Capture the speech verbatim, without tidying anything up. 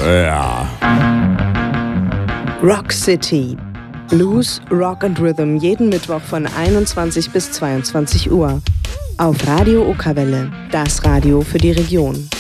Ja. Rock City. Blues, Rock and Rhythm jeden Mittwoch von einundzwanzig bis zweiundzwanzig Uhr. Auf Radio Okerwelle, das Radio für die Region.